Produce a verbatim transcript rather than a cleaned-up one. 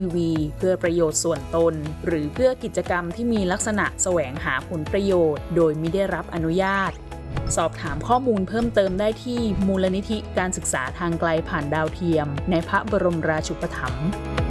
ทีวีเพื่อประโยชน์ส่วนตนหรือเพื่อกิจกรรมที่มีลักษณะแสวงหาผลประโยชน์โดยไม่ได้รับอนุญาตสอบถามข้อมูลเพิ่มเติมได้ที่มูลนิธิการศึกษาทางไกลผ่านดาวเทียมในพระบรมราชูปถัมภ์